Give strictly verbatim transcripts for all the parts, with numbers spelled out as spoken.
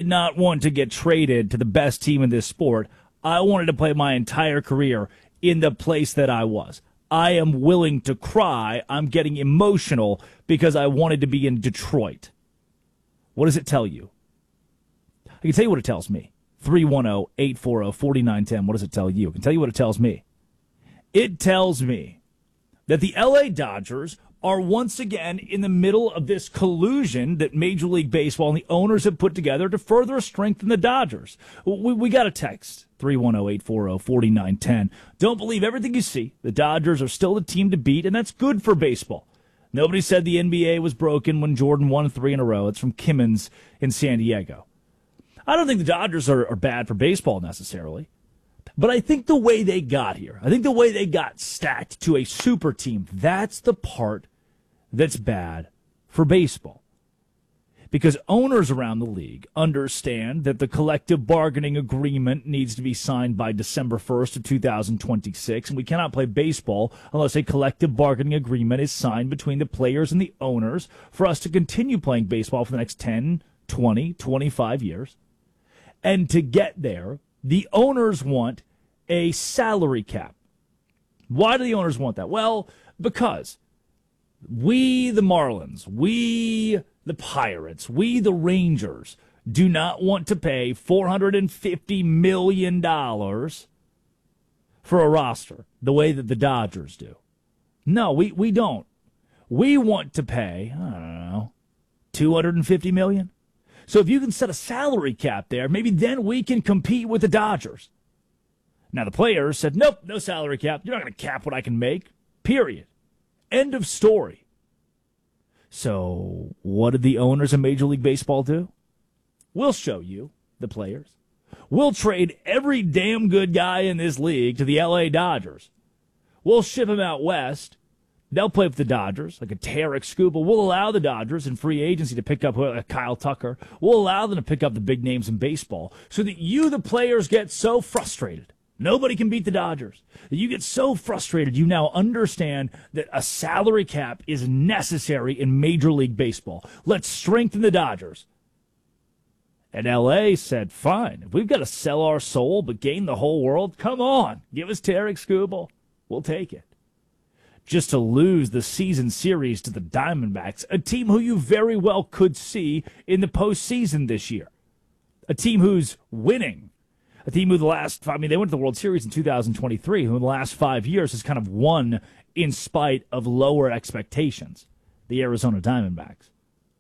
did not want to get traded to the best team in this sport. I wanted to play my entire career in the place that I was. I am willing to cry. I'm getting emotional because I wanted to be in Detroit. What does it tell you? I can tell you what it tells me. three one zero, eight four zero, four nine one zero. What does it tell you? I can tell you what it tells me. It tells me that the L A Dodgers are once again in the middle of this collusion that Major League Baseball and the owners have put together to further strengthen the Dodgers. We, we got a text, three one zero, eight four zero, four nine one zero. Don't believe everything you see. The Dodgers are still the team to beat, and that's good for baseball. Nobody said the N B A was broken when Jordan won three in a row. It's from Kimmons in San Diego. I don't think the Dodgers are, are bad for baseball necessarily, but I think the way they got here, I think the way they got stacked to a super team, that's the part that's bad for baseball. Because owners around the league understand that the collective bargaining agreement needs to be signed by December first of two thousand twenty-six, and we cannot play baseball unless a collective bargaining agreement is signed between the players and the owners for us to continue playing baseball for the next ten, twenty, twenty-five years. And to get there, the owners want a salary cap. Why do the owners want that? Well, because we, the Marlins, we, the Pirates, we, the Rangers, do not want to pay four hundred fifty million dollars for a roster the way that the Dodgers do. No, we, we don't. We want to pay, I don't know, two hundred fifty million dollars. So if you can set a salary cap there, maybe then we can compete with the Dodgers. Now, the players said, nope, no salary cap. You're not going to cap what I can make, period. End of story. So what did the owners of Major League Baseball do? We'll show you, the players. We'll trade every damn good guy in this league to the L A Dodgers. We'll ship them out west. They'll play with the Dodgers, like a Tarek Skubal. We'll allow the Dodgers in free agency to pick up uh, Kyle Tucker. We'll allow them to pick up the big names in baseball so that you, the players, get so frustrated. Nobody can beat the Dodgers. That you get so frustrated, you now understand that a salary cap is necessary in Major League Baseball. Let's strengthen the Dodgers. And L A said, fine, if we've got to sell our soul but gain the whole world, come on, give us Tarek Skubal. We'll take it. Just to lose the season series to the Diamondbacks, a team who you very well could see in the postseason this year. A team who's winning. A team who the last, I mean, they went to the World Series in two thousand twenty-three, who in the last five years has kind of won in spite of lower expectations. The Arizona Diamondbacks.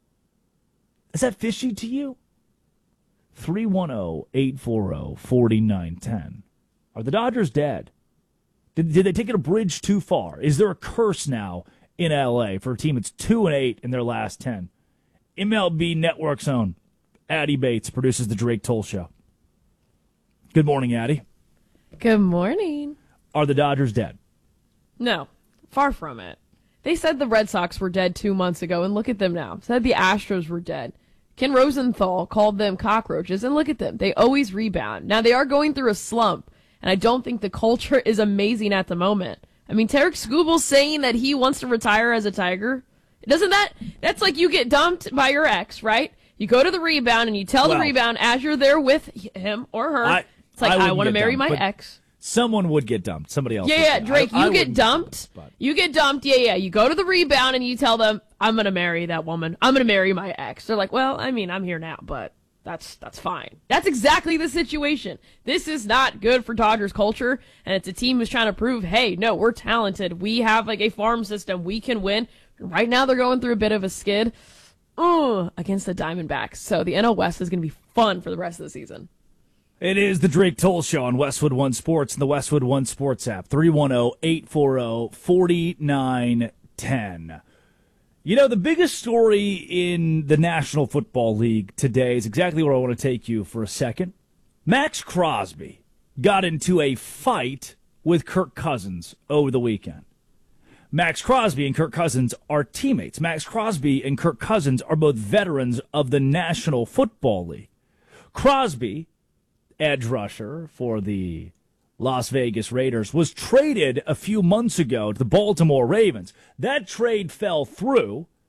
Is that fishy to you? three one zero, eight four zero, four nine one zero. Are the Dodgers dead? Did, did they take it a bridge too far? Is there a curse now in L A for a team that's two and eight in their last ten? M L B Network's own Addie Bates produces the Drake Toll Show. Good morning, Addie. Good morning. Are the Dodgers dead? No, far from it. They said the Red Sox were dead two months ago, and look at them now. Said the Astros were dead. Ken Rosenthal called them cockroaches, and look at them. They always rebound. Now, they are going through a slump, and I don't think the culture is amazing at the moment. I mean, Tarek Skubal saying that he wants to retire as a Tiger, doesn't that, that's like you get dumped by your ex, right? You go to the rebound, and you tell well, the rebound as you're there with him or her, I, it's like, I, I want to marry dumped, my ex. Someone would get dumped. Somebody else. Yeah, yeah, Drake, I, you I get dumped. But... You get dumped. Yeah, yeah. You go to the rebound and you tell them, I'm going to marry that woman. I'm going to marry my ex. They're like, well, I mean, I'm here now, but that's that's fine. That's exactly the situation. This is not good for Dodgers culture, and it's a team who's trying to prove, hey, no, we're talented. We have like a farm system. We can win. Right now they're going through a bit of a skid uh, against the Diamondbacks. So the N L West is going to be fun for the rest of the season. It is the Drake Toll Show on Westwood One Sports and the Westwood One Sports app. three one zero, eight four zero, four nine one zero. You know, the biggest story in the National Football League today is exactly where I want to take you for a second. Max Crosby got into a fight with Kirk Cousins over the weekend. Max Crosby and Kirk Cousins are teammates. Max Crosby and Kirk Cousins are both veterans of the National Football League. Crosby, edge rusher for the Las Vegas Raiders, was traded a few months ago to the Baltimore Ravens. That trade fell through,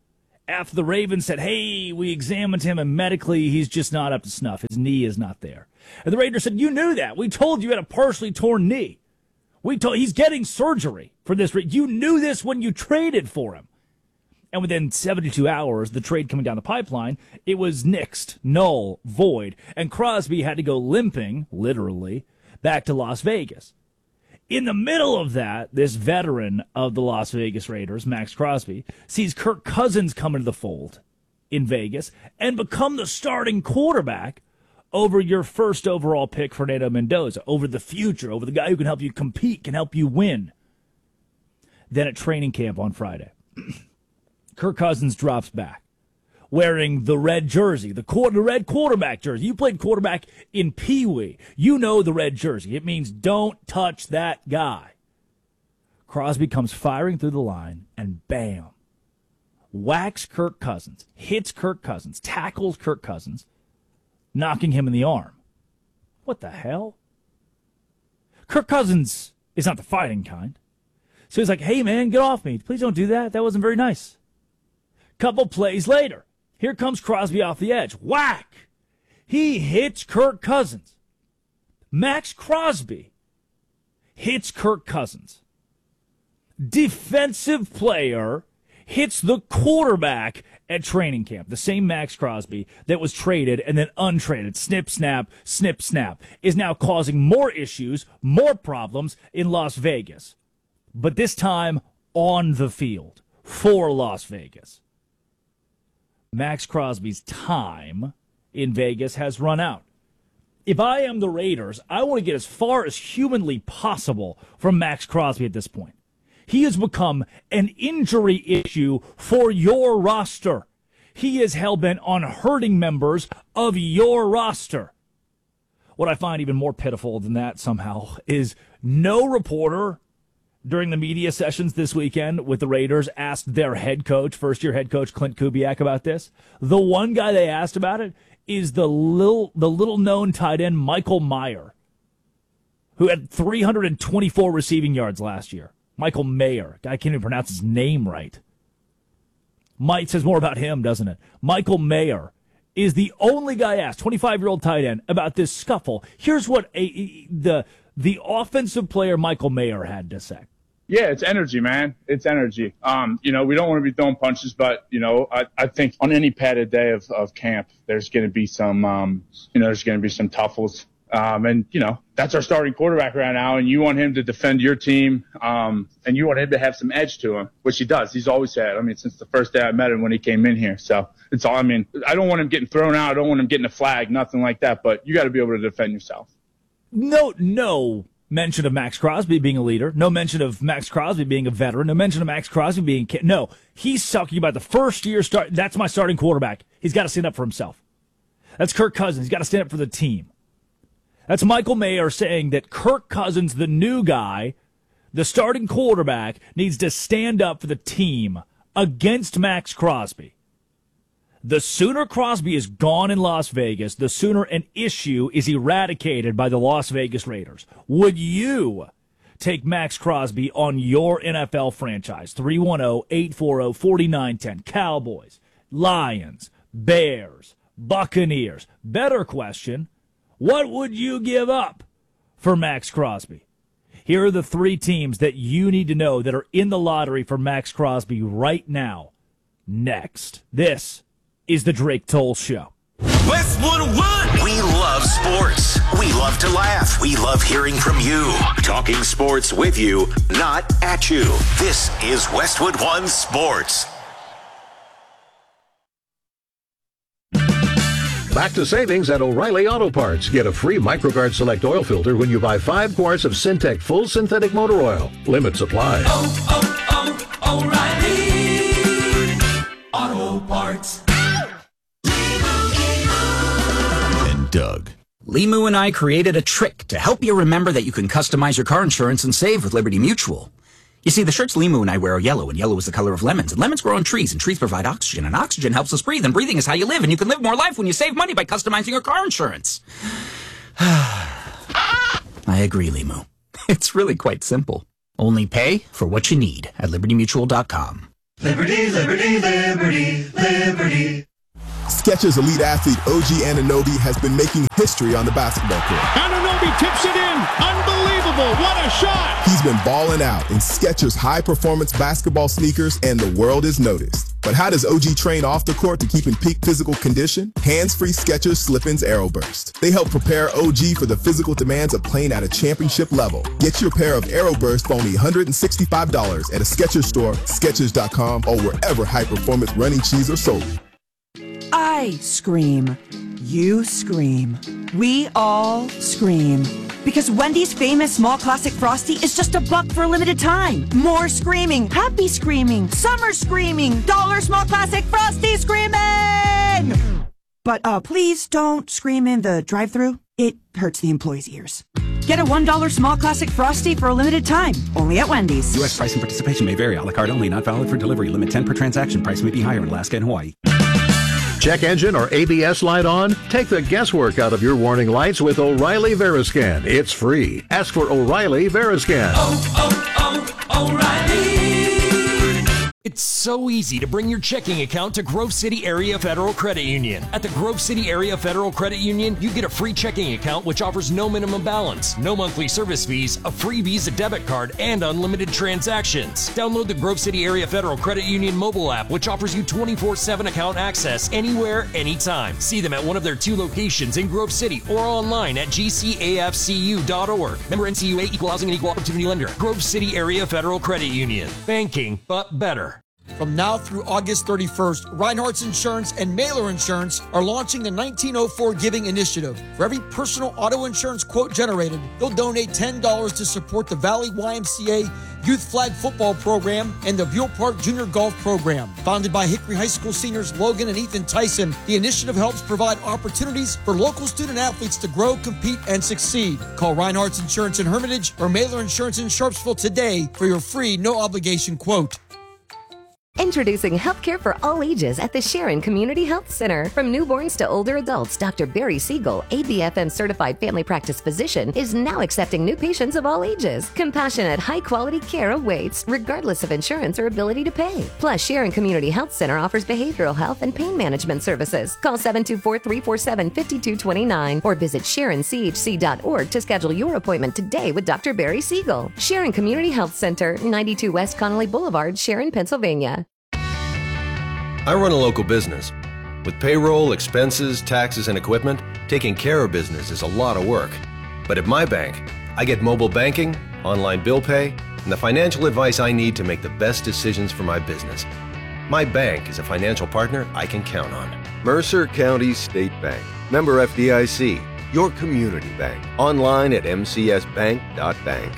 after the Ravens said, hey, we examined him and medically he's just not up to snuff. His knee is not there. And the Raiders said, you knew that. We told you he had a partially torn knee. We told he's getting surgery for this. You knew this when you traded for him. And within seventy-two hours, the trade coming down the pipeline, it was nixed, null, void. And Crosby had to go limping, literally, back to Las Vegas. In the middle of that, this veteran of the Las Vegas Raiders, Max Crosby, sees Kirk Cousins come into the fold in Vegas and become the starting quarterback over your first overall pick, Fernando Mendoza, over the future, over the guy who can help you compete, can help you win. Then at training camp on Friday, Kirk Cousins drops back wearing the red jersey, the, quarter, the red quarterback jersey. You played quarterback in Pee Wee. You know the red jersey. It means don't touch that guy. Crosby comes firing through the line, and bam, whacks Kirk Cousins, hits Kirk Cousins, tackles Kirk Cousins, knocking him in the arm. What the hell? Kirk Cousins is not the fighting kind. So he's like, hey, man, get off me. Please don't do that. That wasn't very nice. Couple plays later, here comes Crosby off the edge. Whack! He hits Kirk Cousins. Max Crosby hits Kirk Cousins. Defensive player hits the quarterback at training camp. The same Max Crosby that was traded and then untraded. Snip, snap, snip, snap. Is now causing more issues, more problems in Las Vegas. But this time on the field for Las Vegas. Max Crosby's time in Vegas has run out. If I am the Raiders, I want to get as far as humanly possible from Max Crosby at this point. He has become an injury issue for your roster. He is hell-bent on hurting members of your roster. What I find even more pitiful than that somehow is no reporter during the media sessions this weekend with the Raiders asked their head coach, first-year head coach Clint Kubiak, about this. The one guy they asked about it is the little the little-known tight end Michael Mayer, who had three hundred twenty-four receiving yards last year. Michael Mayer. I can't even pronounce his name right. Mike says more about him, doesn't it? Michael Mayer is the only guy asked, twenty-five-year-old tight end, about this scuffle. Here's what a, the the offensive player Michael Mayer had to say. Yeah, it's energy, man. It's energy. Um, you know, we don't want to be throwing punches, but, you know, I, I think on any padded day of, of camp, there's going to be some, um, you know, there's going to be some tuffles. Um, and, you know, that's our starting quarterback right now, and you want him to defend your team, um, and you want him to have some edge to him, which he does. He's always had. I mean, since the first day I met him when he came in here. So it's all, I mean, I don't want him getting thrown out. I don't want him getting a flag, nothing like that, but you got to be able to defend yourself. No, no mention of Max Crosby being a leader. No mention of Max Crosby being a veteran. No mention of Max Crosby being, no, he's talking about the first year start. That's my starting quarterback. He's got to stand up for himself. That's Kirk Cousins. He's got to stand up for the team. That's Michael Mayer saying that Kirk Cousins, the new guy, the starting quarterback, needs to stand up for the team against Max Crosby. The sooner Crosby is gone in Las Vegas, the sooner an issue is eradicated by the Las Vegas Raiders. Would you take Max Crosby on your N F L franchise? three one zero, eight four zero, four nine one zero. Cowboys, Lions, Bears, Buccaneers. Better question, what would you give up for Max Crosby? Here are the three teams that you need to know that are in the lottery for Max Crosby right now. Next, this is the Drake Toll Show. Westwood One. We love sports. We love to laugh. We love hearing from you. Talking sports with you, not at you. This is Westwood One Sports. Back to savings at O'Reilly Auto Parts. Get a free MicroGuard Select oil filter when you buy five quarts of Syntec Full Synthetic Motor Oil. Limit supply. Oh, oh, oh, O'Reilly Auto Parts. And Doug. Limu and I created a trick to help you remember that you can customize your car insurance and save with Liberty Mutual. You see, the shirts Limu and I wear are yellow, and yellow is the color of lemons, and lemons grow on trees, and trees provide oxygen, and oxygen helps us breathe, and breathing is how you live, and you can live more life when you save money by customizing your car insurance. I agree, Limu. It's really quite simple. Only pay for what you need at liberty mutual dot com. Liberty, liberty, liberty, liberty. Skechers elite athlete O G Anunoby has been making history on the basketball court. Anunoby tips it in. Unbelievable. What a shot. He's been balling out in Skechers high-performance basketball sneakers, and the world is noticed. But how does O G train off the court to keep in peak physical condition? Hands-free Skechers Slip-ins Aeroburst. They help prepare O G for the physical demands of playing at a championship level. Get your pair of Aeroburst for only one hundred sixty-five dollars at a Skechers store, Skechers dot com, or wherever high-performance running shoes are sold. I scream. You scream. We all scream. Because Wendy's famous small classic Frosty is just a buck for a limited time. More screaming, happy screaming, summer screaming, dollar small classic Frosty screaming! But uh, please don't scream in the drive-thru. It hurts the employees' ears. Get a one dollar small classic Frosty for a limited time. Only at Wendy's. U S price and participation may vary. A la carte only. Not valid for delivery. Limit ten per transaction. Price may be higher in Alaska and Hawaii. Check engine or A B S light on? Take the guesswork out of your warning lights with O'Reilly Veriscan. It's free. Ask for O'Reilly Veriscan. Oh, oh, O'Reilly. It's so easy to bring your checking account to Grove City Area Federal Credit Union. At the Grove City Area Federal Credit Union, you get a free checking account which offers no minimum balance, no monthly service fees, a free Visa debit card, and unlimited transactions. Download the Grove City Area Federal Credit Union mobile app, which offers you twenty-four seven account access anywhere, anytime. See them at one of their two locations in Grove City or online at g c a f c u dot org. Member N C U A, Equal Housing and Equal Opportunity Lender. Grove City Area Federal Credit Union. Banking, but better. From now through August thirty-first, Reinhardt's Insurance and Mailer Insurance are launching the nineteen oh four Giving Initiative. For every personal auto insurance quote generated, they'll donate ten dollars to support the Valley Y M C A Youth Flag Football Program and the Buell Park Junior Golf Program. Founded by Hickory High School seniors Logan and Ethan Tyson, the initiative helps provide opportunities for local student athletes to grow, compete, and succeed. Call Reinhardt's Insurance in Hermitage or Mailer Insurance in Sharpsville today for your free, no-obligation quote. Introducing healthcare for all ages at the Sharon Community Health Center. From newborns to older adults, Doctor Barry Siegel, A B F M certified family practice physician, is now accepting new patients of all ages. Compassionate, high-quality care awaits, regardless of insurance or ability to pay. Plus, Sharon Community Health Center offers behavioral health and pain management services. Call seven two four, three four seven, five two two nine or visit sharon c h c dot org to schedule your appointment today with Doctor Barry Siegel. Sharon Community Health Center, ninety-two West Connolly Boulevard, Sharon, Pennsylvania. I run a local business. With payroll, expenses, taxes, and equipment, taking care of business is a lot of work. But at my bank, I get mobile banking, online bill pay, and the financial advice I need to make the best decisions for my business. My bank is a financial partner I can count on. Mercer County State Bank. Member F D I C. Your community bank. Online at m c s bank dot bank.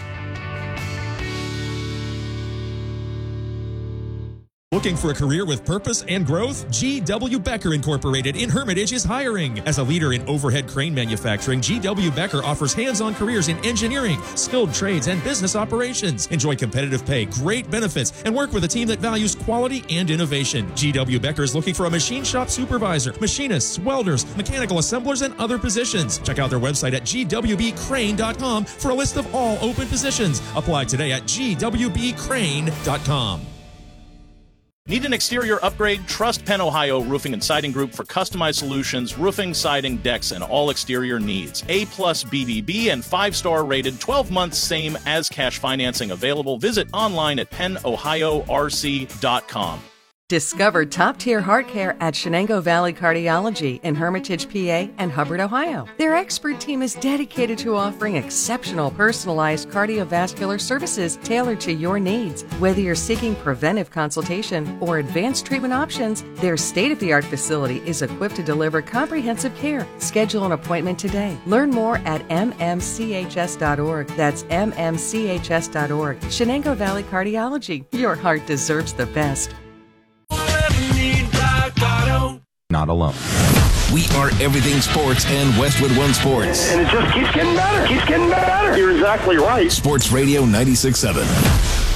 Looking for a career with purpose and growth? G W. Becker Incorporated in Hermitage is hiring. As a leader in overhead crane manufacturing, G W. Becker offers hands-on careers in engineering, skilled trades, and business operations. Enjoy competitive pay, great benefits, and work with a team that values quality and innovation. G W. Becker is looking for a machine shop supervisor, machinists, welders, mechanical assemblers, and other positions. Check out their website at g w b crane dot com for a list of all open positions. Apply today at g w b crane dot com. Need an exterior upgrade? Trust Penn Ohio Roofing and Siding Group for customized solutions, roofing, siding, decks, and all exterior needs. A plus B B B and five-star rated, twelve months same as cash financing available. Visit online at penn ohio r c dot com. Discover top-tier heart care at Shenango Valley Cardiology in Hermitage, P A and Hubbard, Ohio. Their expert team is dedicated to offering exceptional personalized cardiovascular services tailored to your needs. Whether you're seeking preventive consultation or advanced treatment options, their state-of-the-art facility is equipped to deliver comprehensive care. Schedule an appointment today. Learn more at m m c h s dot org. That's m m c h s dot org. Shenango Valley Cardiology. Your heart deserves the best. Not alone. We are everything sports and Westwood One Sports. And it just keeps getting better. Keeps getting better. You're exactly right. Sports Radio ninety-six point seven.